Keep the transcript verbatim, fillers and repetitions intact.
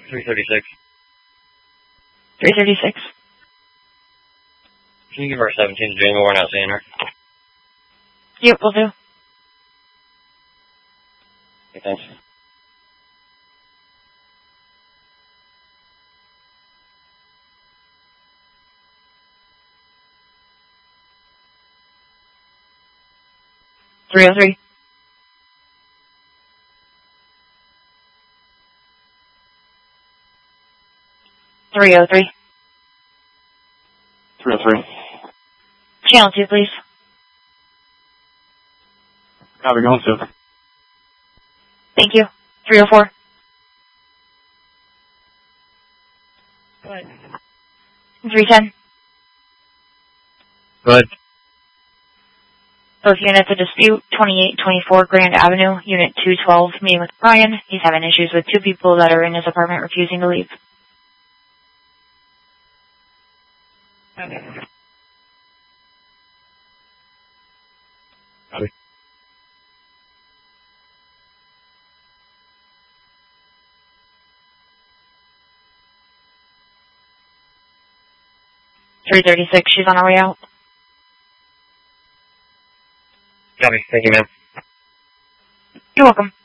three thirty-six. three thirty-six. Can you give her a seventeen to Django? We're not seeing her. Yep, will do. Okay, thanks. three oh three. three oh three. three oh three. Channel two, please. Copy, going to. Thank you. three oh four. Go ahead. three ten. Go ahead. Both units a dispute, twenty-eight twenty-four Grand Avenue, Unit two twelve, meeting with Brian. He's having issues with two people that are in his apartment refusing to leave. Okay. three thirty-six, she's on her way out. Copy. Thank you, ma'am. You're welcome.